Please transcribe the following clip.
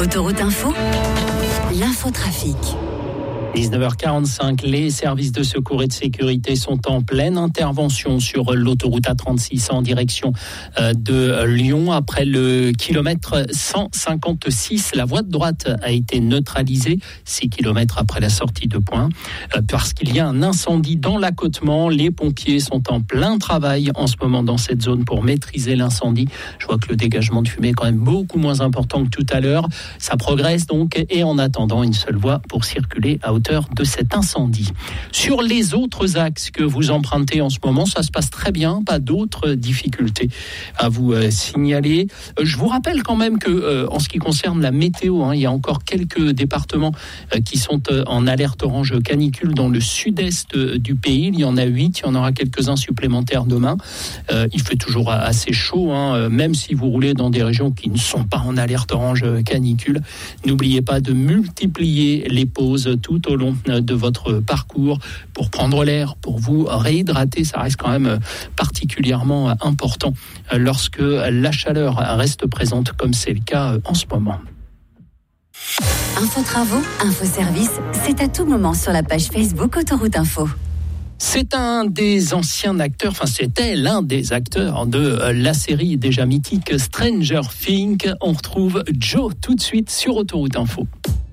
Autoroute Info, l'infotrafic. 19h45, les services de secours et de sécurité sont en pleine intervention sur l'autoroute A36 en direction de Lyon. Après le kilomètre 156, la voie de droite a été neutralisée, 6 kilomètres après la sortie de Point, parce qu'il y a un incendie dans l'accotement. Les pompiers sont en plein travail en ce moment dans cette zone pour maîtriser l'incendie. Je vois que le dégagement de fumée est quand même beaucoup moins important que tout à l'heure. Ça progresse donc, et en attendant, une seule voie pour circuler à hauteur de cet incendie. Sur les autres axes que vous empruntez en ce moment, ça se passe très bien, pas d'autres difficultés à vous signaler. Je vous rappelle quand même que en ce qui concerne la météo, il y a encore quelques départements qui sont en alerte orange canicule dans le sud-est du pays. Il y en a 8, il y en aura quelques-uns supplémentaires demain. Il fait toujours assez chaud, même si vous roulez dans des régions qui ne sont pas en alerte orange canicule. N'oubliez pas de multiplier les pauses tout au long de votre parcours pour prendre l'air, pour vous réhydrater. Ça reste quand même particulièrement important lorsque la chaleur reste présente, comme c'est le cas en ce moment. Info travaux, info service, c'est à tout moment sur la page Facebook Autoroute Info. C'est un des anciens acteurs, c'était l'un des acteurs de la série déjà mythique Stranger Things. On retrouve Joe tout de suite sur Autoroute Info.